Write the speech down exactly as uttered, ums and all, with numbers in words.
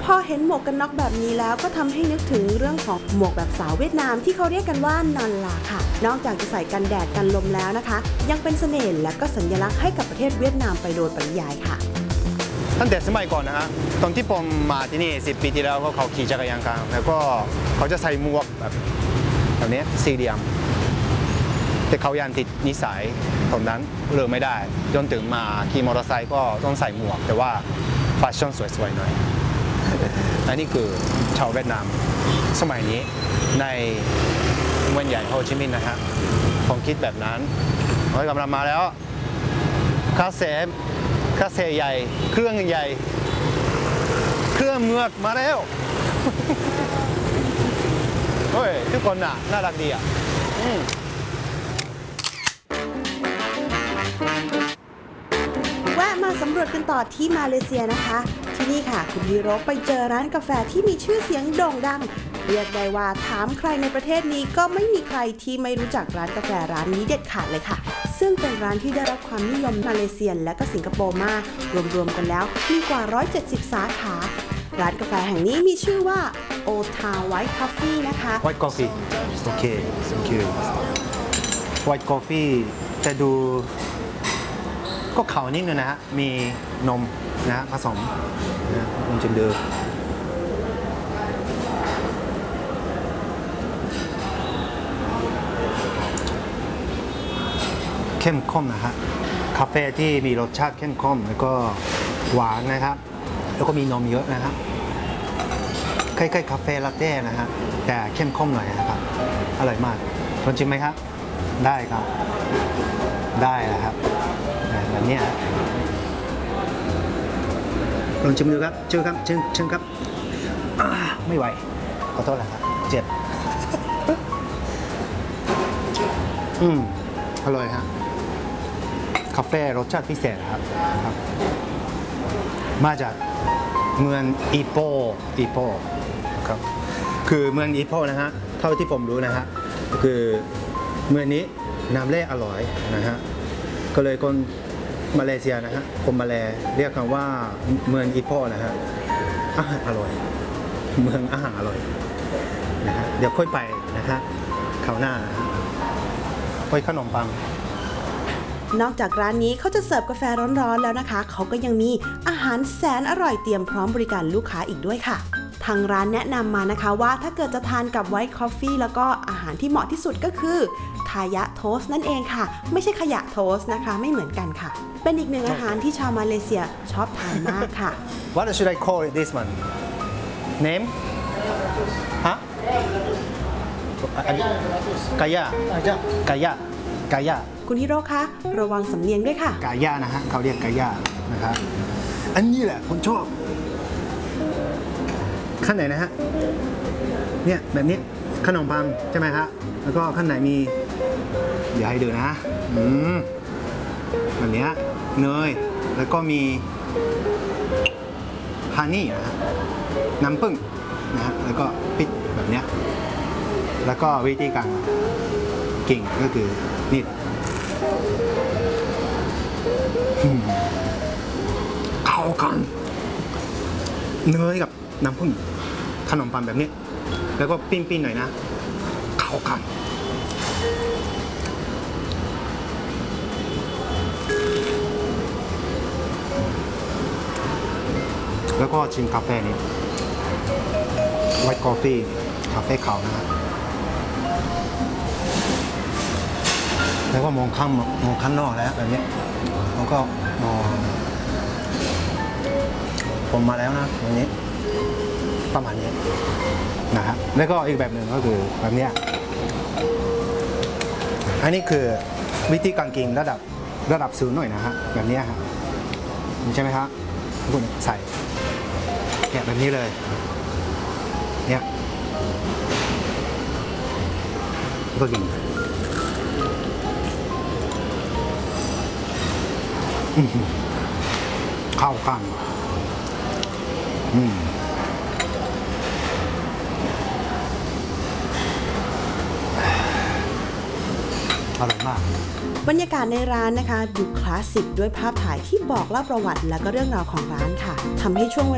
พอเห็นหมวกกันน็อกแบบนี้แล้วก็ทำให้นึกถึงเรื่องของหมวกแบบสาวเวียดนามที่เขาเรียกกันว่านันลาค่ะนอกจากจะใส่กันแดดกันลมแล้วนะคะยังเป็นเสน่ห์และก็สัญลักษณ์ให้กับประเทศเวียดนามไปโดยปริยายค่ะตั้งแต่สมัยก่อนนะฮะตอนที่ผมมาที่นี่สิบปีที่แล้วเขาขี่จักรยานกันแล้วก็เขาจะใส่หมวกแบบแบบนี้สี่เหลี่ยมแต่เขายังติดนิสัยตรงนั้นเลิกไม่ได้จนถึงมาขี่มอเตอร์ไซค์ก็ต้องใส่หมวกแต่ว่าแฟชั่นสวยๆหน่อยอันนี้คือชาวเวียดนามสมัยนี้ในเมืองใหญ่โฮจิมินห์นะฮะผมคิดแบบนั้นเฮ้ยกำลังมาแล้วคาเซ่คาเซ่ใหญ่เครื่องใหญ่เครื่องเมือกมาแล้วเฮ้ยทุกคนน่ะน่ารักดีอ่ะแวะมาสำรวจกันต่อที่มาเลเซียนะคะที่นี่ค่ะคุณฮีโร่ไปเจอร้านกาแฟที่มีชื่อเสียงโด่งดังเรียกได้ว่าถามใครในประเทศนี้ก็ไม่มีใครที่ไม่รู้จักร้านกาแฟร้านนี้เด็ดขาดเลยค่ะซึ่งเป็นร้านที่ได้รับความนิยมมาเลเซียและก็สิงคโปร์มากรวมๆกันแล้วมีกว่าหนึ่งร้อยเจ็ดสิบสาขาร้านกาแฟแห่งนี้มีชื่อว่า Old Town White Coffee นะคะ White Coffee โอเค thank you White Coffee จะดูก็ขาวนิดนึงนะฮะมีนมนะผสมนะนมจึงเดือเข้มข้นนะฮะคาเฟ่ที่มีรสชาติเข้มข้นแล้วก็หวานนะครับแล้วก็มีนมเยอะนะครับคล้ายๆคาเฟ่ลาเต้นะฮะแต่เข้มข้นหน่อยนะครับอร่อยมากลองชิมไหมครับได้ครับได้นะครับแบบนี้ลองชิมดูครับเชิญครับเชิญเชิญครับไม่ไหวขอโทษแหละครับเจ็บอืมอร่อยฮะคาเฟ่รสชาติพิเศษครับมาจากเมืองอีโปอีโปครับคือเมืองอีโปนะฮะเท่าที่ผมรู้นะฮะคือเมืองนี้น้ำเล่อร่อยนะฮะก็เลยคนมาเลเซียนะฮะคนมาเลเรียกกันว่าเมืองอีโปนะฮะอาหารอร่อยเมืองอาหารอร่อยนะฮะเดี๋ยวค่อยไปนะฮะคราวหน้านะฮะค่อยขนมปังนอกจากร้านนี้เขาจะเสิร์ฟกาแฟร้อนๆแล้วนะคะเขาก็ยังมีอาหารแสนอร่อยเตรียมพร้อมบริการลูกค้าอีกด้วยค่ะทางร้านแนะนำมานะคะว่าถ้าเกิดจะทานกับไวท์คอฟฟี่แล้วก็อาหารที่เหมาะที่สุดก็คือทายะโทสต์นั่นเองค่ะไม่ใช่ขยะโทสต์นะคะไม่เหมือนกันค่ะเป็นอีกหนึ่งอาหารที่ชาวมาเลเซียชอบทานมากค่ะ What should I call it this one name ฮะกายะกายะกายะคุณฮิโร่คะระวังสำเนียงด้วยค่ะกายะนะฮะเขาเรียกกายะนะครับอันนี้แหละผมชอบข้างไหนนะฮะเนี่ยแบบนี้ขนมปังใช่ไหมฮะแล้วก็ข้างไหนมีเดี๋ยวให้ดูนะอืมแบบนี้เนยแล้วก็มีฮันนี่นะฮะน้ำผึ้งนะฮะแล้วก็พริกแบบนี้แล้วก็วิธีการกินก็คือนี่เข้ากันเนยกับน้ำผึ้งขนมปังแบบนี้แล้วก็ปิ้งๆหน่อยนะเข้ากันแล้วก็ชิมกาแฟนี้ไวท์กาแฟคาเฟ่ขาวนะครับแล้วก็มองข้างมองข้างนอกแล้วแบบนี้แล้วก็มองผมมาแล้วนะวันนี้ประมาณนี้นะครับแล้วก็อีกแบบหนึ่งก็คือแบบนี้อันนี้คือวิธีการกินระดับระดับสูงหน่อยนะฮะแบบนี้ครับใช่ไหมครับคุณใส่แกะแบบนี้เลยเนี่ยก็กินเข้ากันอืมอร่อยมากบรรยากาศในร้านนะคะดูคลาสสิกด้วยภาพถ่ายที่บอกเล่าประวัติและก็เรื่องราวของร้านค่ะทำให้ช่วงเวลา